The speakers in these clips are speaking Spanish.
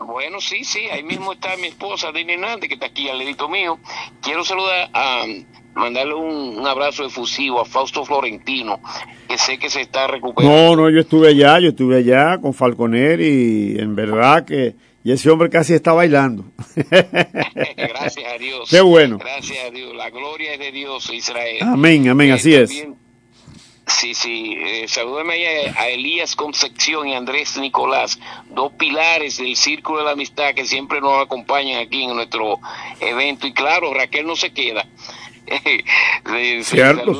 Bueno, sí, ahí mismo está mi esposa, Dini Hernández, que está aquí al ladito mío. Quiero saludar mandarle un abrazo efusivo a Fausto Florentino, que sé que se está recuperando. No, yo estuve allá con Falconer y en verdad que y ese hombre casi está bailando. Gracias a Dios. Qué bueno. Gracias a Dios. La gloria es de Dios, Israel. Amén, así también, es. Sí. Salúdame a Elías Concepción y Andrés Nicolás, dos pilares del Círculo de la Amistad que siempre nos acompañan aquí en nuestro evento. Y claro, Raquel no se queda. Cierto.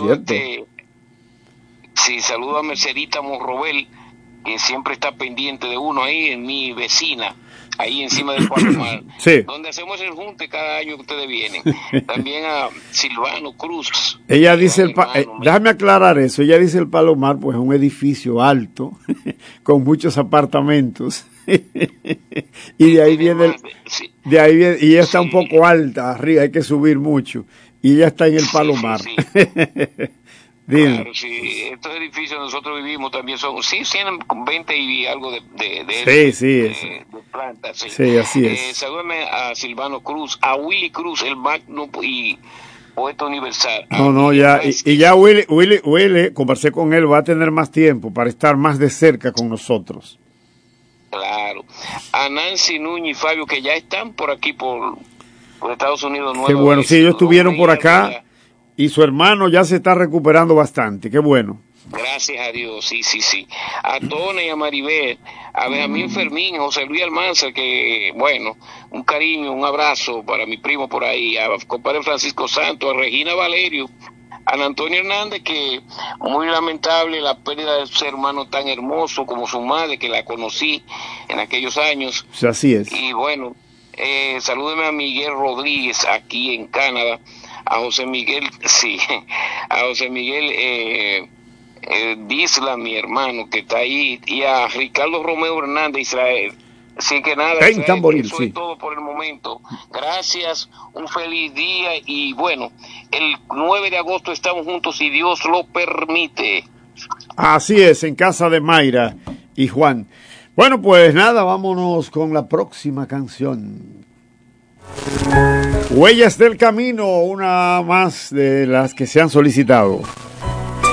Sí, saludo a Mercedita Monrobel, que siempre está pendiente de uno ahí, en mi vecina, ahí encima del Palomar, sí, donde hacemos el junte cada año que ustedes vienen. También a Silvano Cruz. Ella dice, déjame aclarar eso, ella dice el Palomar, pues es un edificio alto, con muchos apartamentos, y de ahí viene, y ella está un poco alta arriba, hay que subir mucho, y ella está en el Palomar. Claro, sí, estos edificios nosotros vivimos también tienen 20 y algo de plantas. Sí, así es. Salúdame a Silvano Cruz, a Willy Cruz, el magno y poeta universal. Ya Willy, conversé con él, va a tener más tiempo para estar más de cerca con nosotros. Claro. A Nancy Núñez y Fabio, que ya están por aquí, por Estados Unidos. Qué bueno, sí, ellos estuvieron por acá. Y su hermano ya se está recuperando bastante, qué bueno. Gracias a Dios, sí. A Tona y a Maribel, a Benjamín Fermín, a José Luis Almanza, que bueno, un cariño, un abrazo para mi primo por ahí, a compadre Francisco Santos, a Regina Valerio, a Antonio Hernández, que muy lamentable la pérdida de su hermano tan hermoso como su madre, que la conocí en aquellos años. Sí, así es. Y bueno, salúdeme a Miguel Rodríguez aquí en Canadá, a José Miguel Disla, mi hermano, que está ahí, y a Ricardo Romeo Hernández, Israel. Así que nada, Israel, eso es todo por el momento. Gracias, un feliz día, y bueno, el 9 de agosto estamos juntos, si Dios lo permite. Así es, en casa de Mayra y Juan. Bueno, pues nada, vámonos con la próxima canción. Huellas del Camino, una más de las que se han solicitado.